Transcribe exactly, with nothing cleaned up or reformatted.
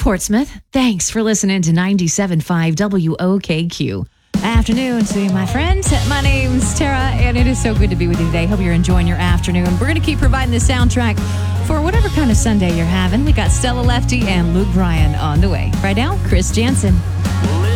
Portsmouth. Thanks for listening to ninety-seven point five W O K Q. Afternoon to you, my friends. My name's Tara, and it is so good to be with you today. Hope you're enjoying your afternoon. We're going to keep providing the soundtrack for whatever kind of Sunday you're having. We got Stella Lefty and Luke Bryan on the way. Right now, Chris Jansen.